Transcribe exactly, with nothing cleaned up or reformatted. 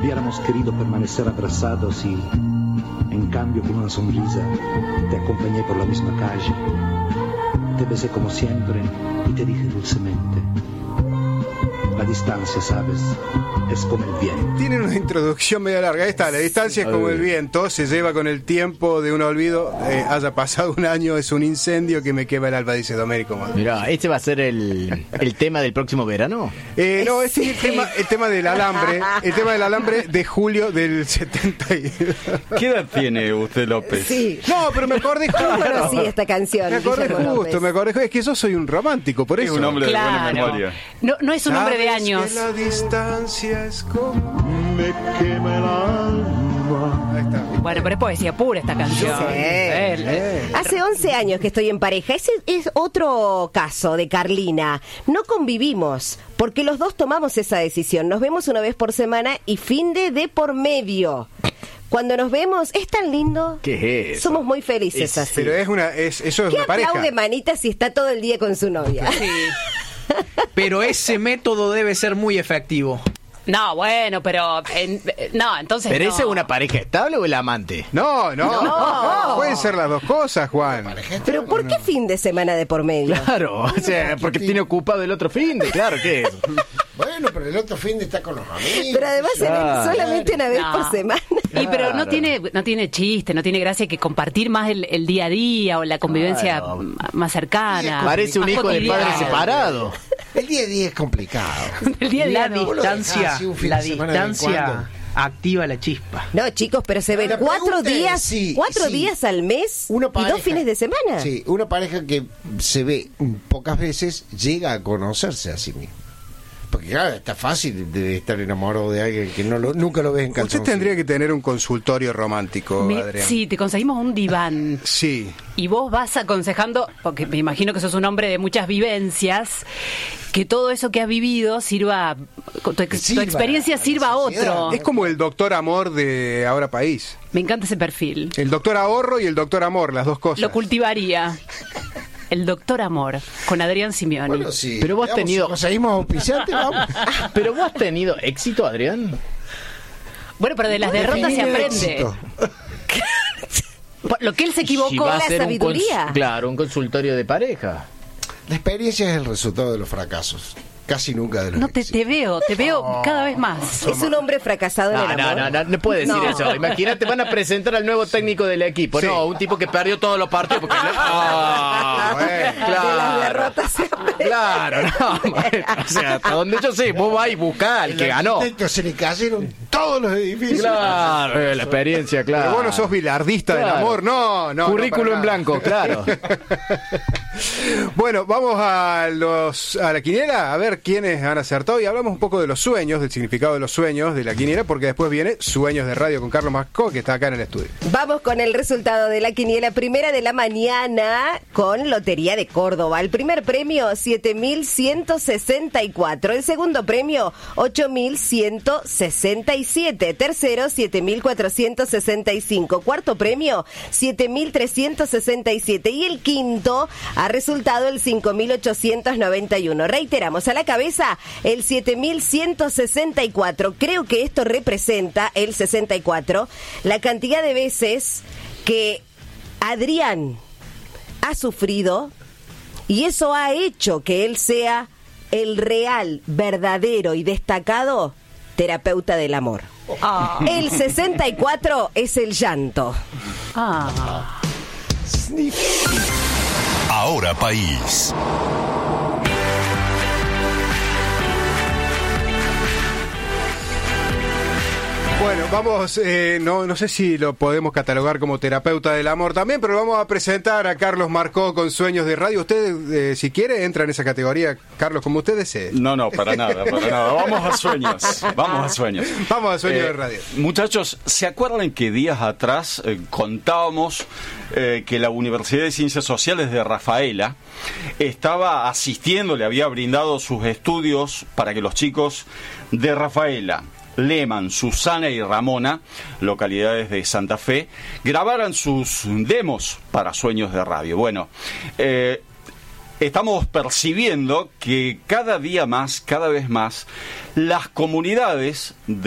hubiéramos querido permanecer abrazados y, en cambio, con una sonrisa, te acompañé por la misma calle. Te besé como siempre y te dije dulcemente: la distancia, ¿sabes?, es como el viento. Tienen una introducción medio larga. Ahí está, la distancia es como el viento, se lleva con el tiempo de un olvido. Eh, haya pasado un año, es un incendio que me quema el alma, dice Domérico. Mirá, ¿este va a ser el, el tema del próximo verano? Eh, no, este es el tema, el tema del alambre, el tema del alambre de julio del setenta y dos. ¿Qué edad tiene usted, López? Sí. No, pero me acordé justo. ¿Cómo conocí esta canción? Me acordé Guillermo justo, López? me acordé. Es que yo soy un romántico, por Es eso. un hombre Claro. de buena memoria. No, no es un hombre de ¿Sabes años. que la distancia es como... Me quema el alma. Ahí está. Bueno, pero es poesía pura esta canción. Sí. Eh, Eh. Hace once años que estoy en pareja. Ese es otro caso de Carlina. No convivimos porque los dos tomamos esa decisión. Nos vemos una vez por semana y fin de de por medio. Cuando nos vemos es tan lindo. ¿Qué es eso? Somos muy felices Es- así. Pero es una, es, eso es ¿Qué una pareja. aplaude manita si está todo el día con su novia? Sí. Pero ese método debe ser muy efectivo. No, bueno, pero en- no, entonces ¿Pero no. ese es una pareja estable o el amante? No, no, No. Pueden ser las dos cosas, Juan. Pero ¿por qué fin de semana de por medio? Claro, o sea, porque tiene ocupado el otro fin de, claro, ¿qué es? Bueno, pero el otro fin de está con los amigos. Pero además se ven Claro. solamente una vez No. por semana. Y pero no Claro. tiene no tiene chiste, no tiene gracia que compartir más el, el día a día o la convivencia Claro. m- más cercana. Parece un más hijo de padre cotidiana. separado. El día a día es complicado. El día a día La no. Vos lo dejás distancia, así un fin la de semana de vez en distancia cuando. activa la chispa. No, chicos, pero se ven La cuatro pregunta es días, si- cuatro si días al mes una y pareja- dos fines de semana. Sí, una pareja que se ve pocas veces llega a conocerse a sí misma. Porque claro, está fácil de estar enamorado de alguien que no lo, nunca lo ves en Usted calzoncillo. tendría que tener un consultorio romántico, Me- Adrián. sí, te conseguimos un diván Sí. y vos vas aconsejando, porque me imagino que sos un hombre de muchas vivencias, que todo eso que has vivido sirva, tu, ex- Sirva tu experiencia a la sirva a sociedad. otro. Es como el doctor amor de Ahora País. Me encanta ese perfil. El doctor ahorro y el doctor amor, las dos cosas. Lo cultivaría. El doctor amor con Adrián Simeoni. Bueno, sí. Pero vos has Veamos, tenido- si conseguimos auspiciante, vamos. ¿Pero vos has tenido éxito, Adrián? Bueno, pero de las derrotas se aprende. Éxito. Lo que él se equivocó. Si va a la ser un sabiduría. cons- claro, un consultorio de pareja. La experiencia es el resultado de los fracasos. Casi nunca de los No te, éxitos. te veo, te veo cada vez más. Es un hombre fracasado en No, el no, amor. no, no, no puede decir No. eso. Imagínate, van a presentar al nuevo técnico del equipo. Sí. No, un tipo que perdió todos los partidos. Porque Ah, Bueno. De las derrotas se aprende. Claro, no, bueno, o sea, hasta donde yo sé, vos vas y buscás al El que ganó. arquitecto se le cayeron todos los edificios. Claro, eh, la experiencia, claro. Pero vos no sos bilardista del Claro. amor, no, no. Currículo no, en para blanco, claro. Bueno, vamos a los a la quiniela, a ver quiénes han acertado y hablamos un poco de los sueños, del significado de los sueños de la quiniela, porque después viene Sueños de Radio con Carlos Mascó, que está acá en el estudio. Vamos con el resultado de la quiniela primera de la mañana con Lotería de Córdoba. El primer premio, siete mil ciento sesenta y cuatro. El segundo premio, ocho mil ciento sesenta y siete. Tercero, siete mil cuatrocientos sesenta y cinco. Cuarto premio, siete mil trescientos sesenta y siete. Y el quinto ha resultado el cinco mil ochocientos noventa y uno. Reiteramos, a la cabeza el siete mil ciento sesenta y cuatro. Creo que esto representa, el sesenta y cuatro, la cantidad de veces que Adrián ha sufrido y eso ha hecho que él sea el real, verdadero y destacado terapeuta del amor. Ah, El sesenta y cuatro es el llanto. ah. Ahora País. Bueno, vamos, eh, no, no sé si lo podemos catalogar como terapeuta del amor también, pero vamos a presentar a Carlos Marcó con Sueños de Radio. Usted, eh, si quiere, entra en esa categoría, Carlos, como usted desee. No, no, para nada, para nada. Vamos a sueños, vamos a sueños. Vamos a Sueños Eh, de Radio. Muchachos, ¿se acuerdan que días atrás eh, contábamos eh, que la Universidad de Ciencias Sociales de Rafaela estaba asistiendo, le había brindado sus estudios para que los chicos de Rafaela, Lehman, Susana y Ramona, localidades de Santa Fe, grabaran sus demos para Sueños de Radio? Bueno, eh, estamos percibiendo que cada día más, cada vez más, las comunidades de